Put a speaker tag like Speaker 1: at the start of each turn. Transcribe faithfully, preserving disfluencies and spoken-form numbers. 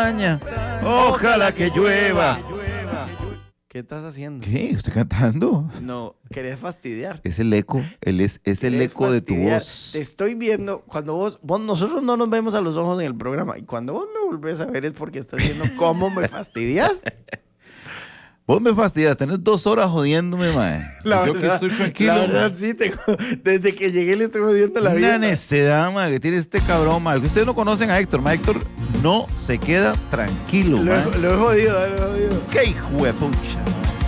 Speaker 1: montaña. Ojalá que llueva.
Speaker 2: ¿Qué estás haciendo?
Speaker 1: ¿Qué? ¿Estoy cantando?
Speaker 2: No, querés fastidiar.
Speaker 1: Es el eco, él es, es el
Speaker 2: Querés
Speaker 1: eco de tu
Speaker 2: fastidiar.
Speaker 1: voz.
Speaker 2: Te estoy viendo, cuando vos, vos, nosotros no nos vemos a los ojos en el programa, y cuando vos me volvés a ver es porque estás viendo cómo me fastidias.
Speaker 1: Vos me fastidias, tenés dos horas jodiéndome, mae.
Speaker 2: La
Speaker 1: Yo
Speaker 2: verdad,
Speaker 1: que estoy tranquilo.
Speaker 2: La verdad,
Speaker 1: mae.
Speaker 2: sí, tengo, desde que llegué le estoy jodiendo la vida.
Speaker 1: Una necedad, mae, que tiene este cabrón, mae. Que ustedes no conocen a Héctor, mae. Héctor no se queda tranquilo,
Speaker 2: Lo,
Speaker 1: mae.
Speaker 2: he- lo he jodido, lo he jodido.
Speaker 1: ¡Qué hijo de pucha!